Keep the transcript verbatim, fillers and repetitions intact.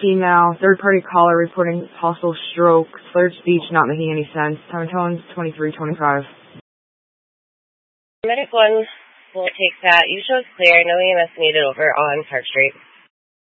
team now. Third party caller reporting possible stroke. Slurred speech not making any sense. Time and tones twenty-three twenty-five. Medic one will take that. You show is clear. No E M S needed over on Park Street.